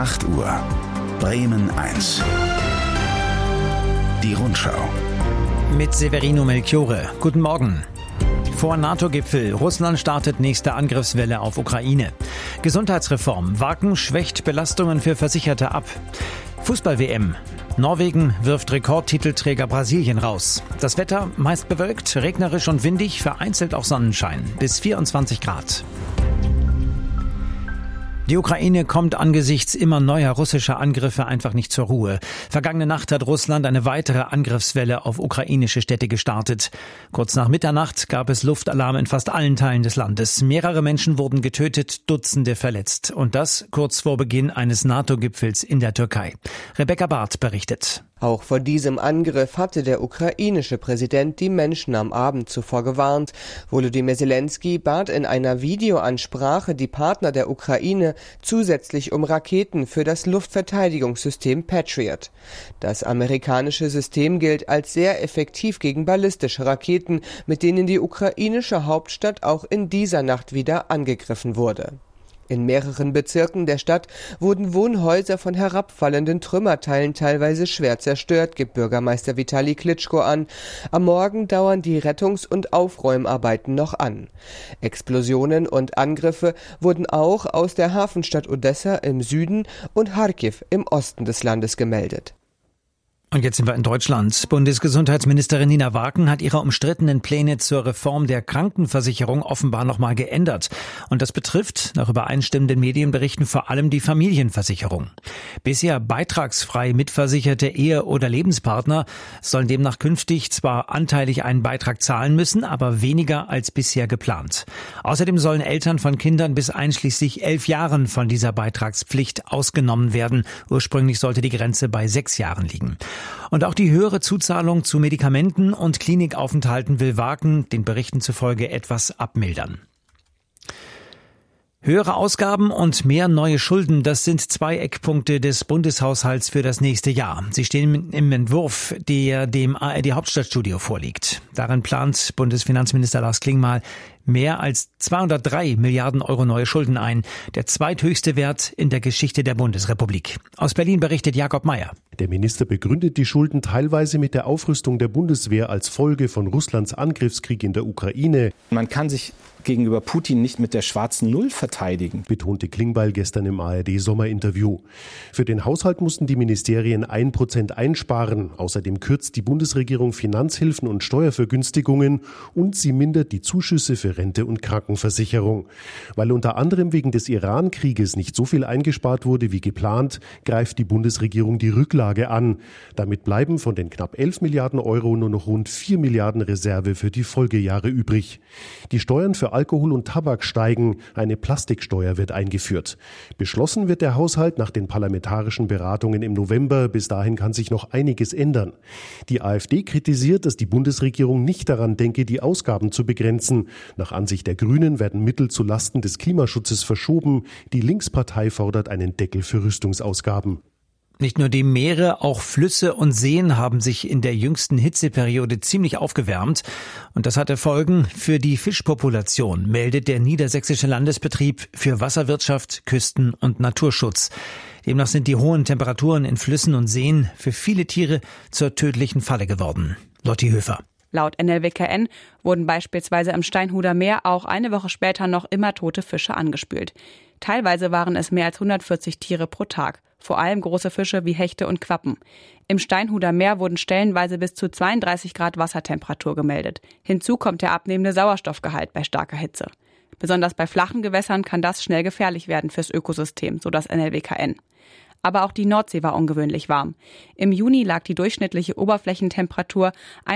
8 Uhr. Bremen 1. Die Rundschau. Mit Severino Melchiorre. Guten Morgen. Vor NATO-Gipfel. Russland startet nächste Angriffswelle auf Ukraine. Gesundheitsreform. Wagen schwächt Belastungen für Versicherte ab. Fußball-WM. Norwegen wirft Rekordtitelträger Brasilien raus. Das Wetter meist bewölkt, regnerisch und windig, vereinzelt auch Sonnenschein. Bis 24 Grad. Die Ukraine kommt angesichts immer neuer russischer Angriffe einfach nicht zur Ruhe. Vergangene Nacht hat Russland eine weitere Angriffswelle auf ukrainische Städte gestartet. Kurz nach Mitternacht gab es Luftalarm in fast allen Teilen des Landes. Mehrere Menschen wurden getötet, Dutzende verletzt. Und das kurz vor Beginn eines NATO-Gipfels in der Türkei. Rebecca Barth berichtet. Auch vor diesem Angriff hatte der ukrainische Präsident die Menschen am Abend zuvor gewarnt. Volodymyr Zelensky bat in einer Videoansprache die Partner der Ukraine zusätzlich um Raketen für das Luftverteidigungssystem Patriot. Das amerikanische System gilt als sehr effektiv gegen ballistische Raketen, mit denen die ukrainische Hauptstadt auch in dieser Nacht wieder angegriffen wurde. In mehreren Bezirken der Stadt wurden Wohnhäuser von herabfallenden Trümmerteilen teilweise schwer zerstört, gibt Bürgermeister Vitali Klitschko an. Am Morgen dauern die Rettungs- und Aufräumarbeiten noch an. Explosionen und Angriffe wurden auch aus der Hafenstadt Odessa im Süden und Charkiw im Osten des Landes gemeldet. Und jetzt sind wir in Deutschland. Bundesgesundheitsministerin Nina Wagen hat ihre umstrittenen Pläne zur Reform der Krankenversicherung offenbar nochmal geändert. Und das betrifft, nach übereinstimmenden Medienberichten, vor allem die Familienversicherung. Bisher beitragsfrei mitversicherte Ehe- oder Lebenspartner sollen demnach künftig zwar anteilig einen Beitrag zahlen müssen, aber weniger als bisher geplant. Außerdem sollen Eltern von Kindern bis einschließlich 11 Jahren von dieser Beitragspflicht ausgenommen werden. Ursprünglich sollte die Grenze bei 6 Jahren liegen. Und auch die höhere Zuzahlung zu Medikamenten und Klinikaufenthalten will Wagen den Berichten zufolge etwas abmildern. Höhere Ausgaben und mehr neue Schulden, das sind 2 Eckpunkte des Bundeshaushalts für das nächste Jahr. Sie stehen im Entwurf, der dem ARD Hauptstadtstudio vorliegt. Darin plant Bundesfinanzminister Lars Klingbeil mehr als 203 Milliarden Euro neue Schulden ein. Der zweithöchste Wert in der Geschichte der Bundesrepublik. Aus Berlin berichtet Jakob Mayer. Der Minister begründet die Schulden teilweise mit der Aufrüstung der Bundeswehr als Folge von Russlands Angriffskrieg in der Ukraine. Man kann sich gegenüber Putin nicht mit der schwarzen Null verteidigen, betonte Klingbeil gestern im ARD-Sommerinterview. Für den Haushalt mussten die Ministerien 1% einsparen. Außerdem kürzt die Bundesregierung Finanzhilfen und Steuervergünstigungen und sie mindert die Zuschüsse für Rente und Krankenversicherung. Weil unter anderem wegen des Iran-Krieges nicht so viel eingespart wurde wie geplant, greift die Bundesregierung die Rücklage an. Damit bleiben von den knapp 11 Milliarden Euro nur noch rund 4 Milliarden Reserve für die Folgejahre übrig. Die Steuern für Alkohol und Tabak steigen, eine Plastiksteuer wird eingeführt. Beschlossen wird der Haushalt nach den parlamentarischen Beratungen im November. Bis dahin kann sich noch einiges ändern. Die AfD kritisiert, dass die Bundesregierung nicht daran denke, die Ausgaben zu begrenzen. Nach Ansicht der Grünen werden Mittel zu Lasten des Klimaschutzes verschoben. Die Linkspartei fordert einen Deckel für Rüstungsausgaben. Nicht nur die Meere, auch Flüsse und Seen haben sich in der jüngsten Hitzeperiode ziemlich aufgewärmt. Und das hatte Folgen für die Fischpopulation, meldet der Niedersächsische Landesbetrieb für Wasserwirtschaft, Küsten- und Naturschutz. Demnach sind die hohen Temperaturen in Flüssen und Seen für viele Tiere zur tödlichen Falle geworden. Lotti Höfer. Laut NLWKN wurden beispielsweise im Steinhuder Meer auch eine Woche später noch immer tote Fische angespült. Teilweise waren es mehr als 140 Tiere pro Tag. Vor allem große Fische wie Hechte und Quappen. Im Steinhuder Meer wurden stellenweise bis zu 32 Grad Wassertemperatur gemeldet. Hinzu kommt der abnehmende Sauerstoffgehalt bei starker Hitze. Besonders bei flachen Gewässern kann das schnell gefährlich werden fürs Ökosystem, so das NLWKN. Aber auch die Nordsee war ungewöhnlich warm. Im Juni lag die durchschnittliche Oberflächentemperatur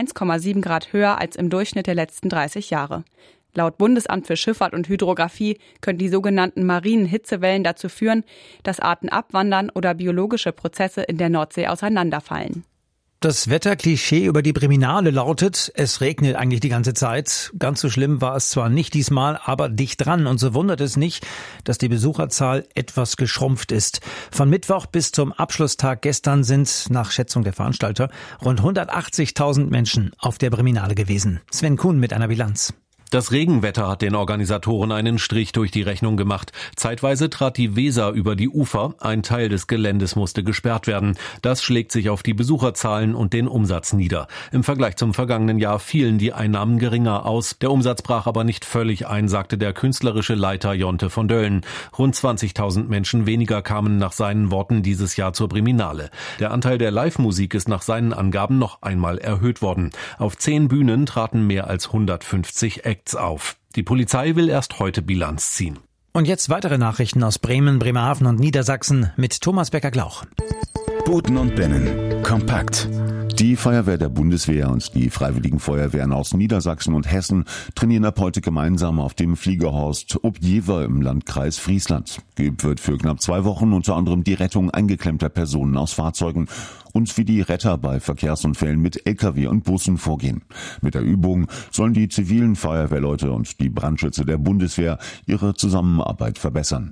1,7 Grad höher als im Durchschnitt der letzten 30 Jahre. Laut Bundesamt für Schifffahrt und Hydrographie können die sogenannten marinen Hitzewellen dazu führen, dass Arten abwandern oder biologische Prozesse in der Nordsee auseinanderfallen. Das Wetterklischee über die Breminale lautet, es regnet eigentlich die ganze Zeit. Ganz so schlimm war es zwar nicht diesmal, aber dicht dran. Und so wundert es nicht, dass die Besucherzahl etwas geschrumpft ist. Von Mittwoch bis zum Abschlusstag gestern sind, nach Schätzung der Veranstalter, rund 180.000 Menschen auf der Breminale gewesen. Sven Kuhn mit einer Bilanz. Das Regenwetter hat den Organisatoren einen Strich durch die Rechnung gemacht. Zeitweise trat die Weser über die Ufer. Ein Teil des Geländes musste gesperrt werden. Das schlägt sich auf die Besucherzahlen und den Umsatz nieder. Im Vergleich zum vergangenen Jahr fielen die Einnahmen geringer aus. Der Umsatz brach aber nicht völlig ein, sagte der künstlerische Leiter Jonte von Döllen. Rund 20.000 Menschen weniger kamen nach seinen Worten dieses Jahr zur Briminale. Der Anteil der Live-Musik ist nach seinen Angaben noch einmal erhöht worden. Auf 10 Bühnen traten mehr als 150 Acts auf. Die Polizei will erst heute Bilanz ziehen. Und jetzt weitere Nachrichten aus Bremen, Bremerhaven und Niedersachsen mit Thomas Becker-Glauch. Buten und Binnen. Kompakt. Die Feuerwehr der Bundeswehr und die Freiwilligen Feuerwehren aus Niedersachsen und Hessen trainieren ab heute gemeinsam auf dem Fliegerhorst Objever im Landkreis Friesland. Geübt wird für knapp 2 Wochen unter anderem die Rettung eingeklemmter Personen aus Fahrzeugen und wie die Retter bei Verkehrsunfällen mit Lkw und Bussen vorgehen. Mit der Übung sollen die zivilen Feuerwehrleute und die Brandschütze der Bundeswehr ihre Zusammenarbeit verbessern.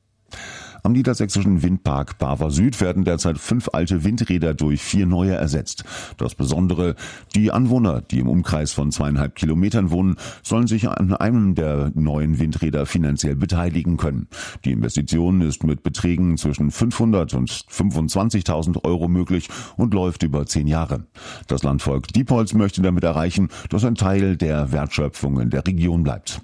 Am niedersächsischen Windpark Barwer Süd werden derzeit 5 alte Windräder durch 4 neue ersetzt. Das Besondere, die Anwohner, die im Umkreis von 2,5 Kilometern wohnen, sollen sich an einem der neuen Windräder finanziell beteiligen können. Die Investition ist mit Beträgen zwischen 500 und 25.000 Euro möglich und läuft über 10 Jahre. Das Landvolk Diepholz möchte damit erreichen, dass ein Teil der Wertschöpfung in der Region bleibt.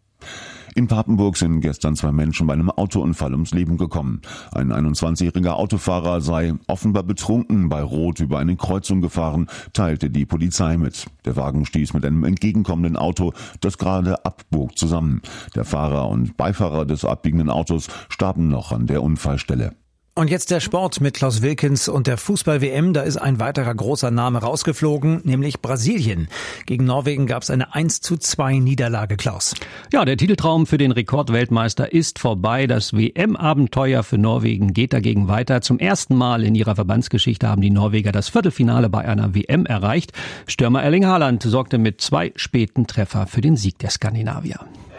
In Papenburg sind gestern 2 Menschen bei einem Autounfall ums Leben gekommen. Ein 21-jähriger Autofahrer sei offenbar betrunken bei Rot über eine Kreuzung gefahren, teilte die Polizei mit. Der Wagen stieß mit einem entgegenkommenden Auto, das gerade abbog, zusammen. Der Fahrer und Beifahrer des abbiegenden Autos starben noch an der Unfallstelle. Und jetzt der Sport mit Klaus Wilkens und der Fußball-WM. Da ist ein weiterer großer Name rausgeflogen, nämlich Brasilien. Gegen Norwegen gab es eine 1:2 Niederlage, Klaus. Ja, der Titeltraum für den Rekordweltmeister ist vorbei. Das WM-Abenteuer für Norwegen geht dagegen weiter. Zum ersten Mal in ihrer Verbandsgeschichte haben die Norweger das Viertelfinale bei einer WM erreicht. Stürmer Erling Haaland sorgte mit 2 späten Treffer für den Sieg der Skandinavier.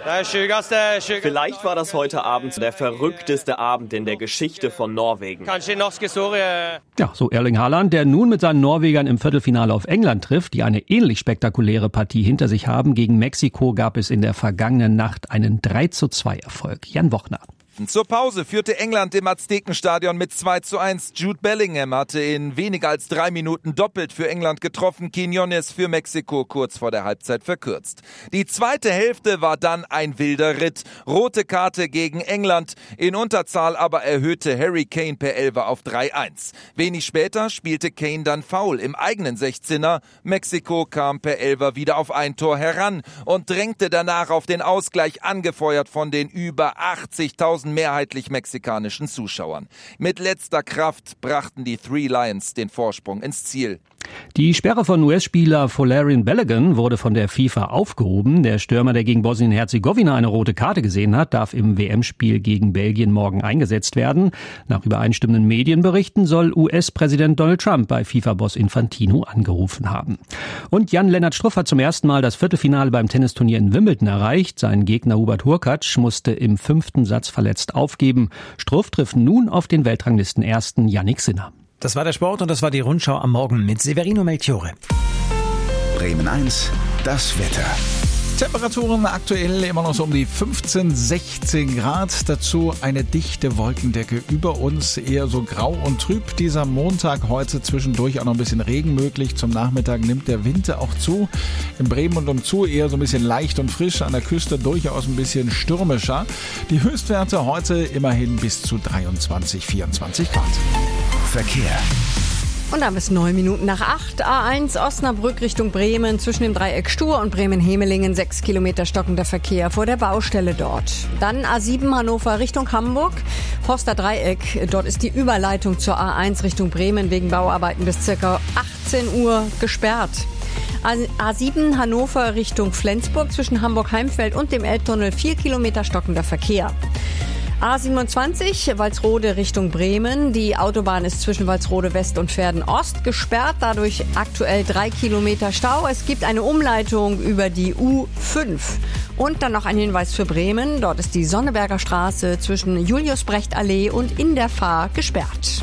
Vielleicht war das heute Abend der verrückteste Abend in der Geschichte von Norwegen. Ja, so Erling Haaland, der nun mit seinen Norwegern im Viertelfinale auf England trifft, die eine ähnlich spektakuläre Partie hinter sich haben. Gegen Mexiko gab es in der vergangenen Nacht einen 3:2 Erfolg. Jan Wochner. Zur Pause führte England im Aztekenstadion mit 2:1. Jude Bellingham hatte in weniger als 3 Minuten doppelt für England getroffen, Quiñones für Mexiko kurz vor der Halbzeit verkürzt. Die zweite Hälfte war dann ein wilder Ritt. Rote Karte gegen England, in Unterzahl aber erhöhte Harry Kane per Elfer auf 3:1. Wenig später spielte Kane dann Foul im eigenen 16er. Mexiko kam per Elfer wieder auf ein Tor heran und drängte danach auf den Ausgleich, angefeuert von den über 80.000 mehrheitlich mexikanischen Zuschauern. Mit letzter Kraft brachten die Three Lions den Vorsprung ins Ziel. Die Sperre von US-Spieler Folarin Balogun wurde von der FIFA aufgehoben. Der Stürmer, der gegen Bosnien-Herzegowina eine rote Karte gesehen hat, darf im WM-Spiel gegen Belgien morgen eingesetzt werden. Nach übereinstimmenden Medienberichten soll US-Präsident Donald Trump bei FIFA-Boss Infantino angerufen haben. Und Jan-Lennart Struff hat zum ersten Mal das Viertelfinale beim Tennisturnier in Wimbledon erreicht. Sein Gegner Hubert Hurkacz musste im 5. Satz verletzt aufgeben. Struff trifft nun auf den Weltranglistenersten Jannik Sinner. Das war der Sport und das war die Rundschau am Morgen mit Severino Melchiore. Bremen 1, das Wetter. Temperaturen aktuell immer noch so um die 15, 16 Grad. Dazu eine dichte Wolkendecke über uns, eher so grau und trüb. Dieser Montag heute zwischendurch auch noch ein bisschen Regen möglich. Zum Nachmittag nimmt der Wind auch zu. In Bremen und umzu eher so ein bisschen leicht und frisch. An der Küste durchaus ein bisschen stürmischer. Die Höchstwerte heute immerhin bis zu 23, 24 Grad. Verkehr. Und dann bis 9 Minuten nach 8. A1 Osnabrück Richtung Bremen zwischen dem Dreieck Stur und Bremen-Hemelingen 6 Kilometer stockender Verkehr vor der Baustelle dort. Dann A7 Hannover Richtung Hamburg, Forster Dreieck. Dort ist die Überleitung zur A1 Richtung Bremen wegen Bauarbeiten bis ca. 18 Uhr gesperrt. A7 Hannover Richtung Flensburg zwischen Hamburg-Heimfeld und dem Elbtunnel 4 Kilometer stockender Verkehr. A27 Walsrode Richtung Bremen. Die Autobahn ist zwischen Walsrode West und Verden Ost gesperrt. Dadurch aktuell 3 Kilometer Stau. Es gibt eine Umleitung über die U5. Und dann noch ein Hinweis für Bremen. Dort ist die Sonneberger Straße zwischen Julius-Brecht-Allee und in der Fahr gesperrt.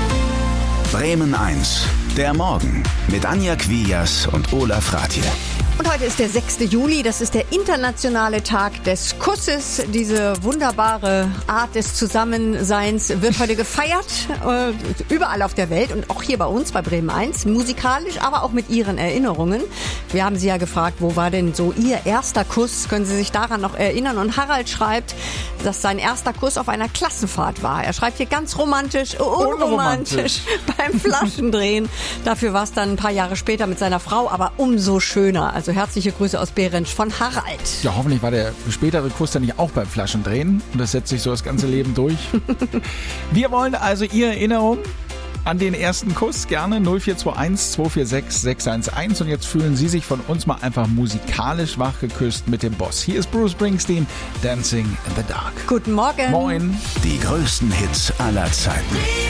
Bremen 1, der Morgen mit Anja Quijas und Olaf Rathje. Und heute ist der 6. Juli, das ist der internationale Tag des Kusses. Diese wunderbare Art des Zusammenseins wird heute gefeiert, überall auf der Welt und auch hier bei uns bei Bremen 1, musikalisch, aber auch mit Ihren Erinnerungen. Wir haben Sie ja gefragt, wo war denn so Ihr erster Kuss? Können Sie sich daran noch erinnern? Und Harald schreibt, dass sein erster Kuss auf einer Klassenfahrt war. Er schreibt hier ganz romantisch, unromantisch beim Flaschendrehen. Dafür war es dann ein paar Jahre später mit seiner Frau, aber umso schöner. Also herzliche Grüße aus Behrensch von Harald. Ja, hoffentlich war der spätere Kuss dann nicht auch beim Flaschendrehen. Und das setzt sich so das ganze Leben durch. Wir wollen also Ihre Erinnerung an den ersten Kuss gerne 0421 246 611. Und jetzt fühlen Sie sich von uns mal einfach musikalisch wachgeküsst mit dem Boss. Hier ist Bruce Springsteen, Dancing in the Dark. Guten Morgen. Moin. Die größten Hits aller Zeiten.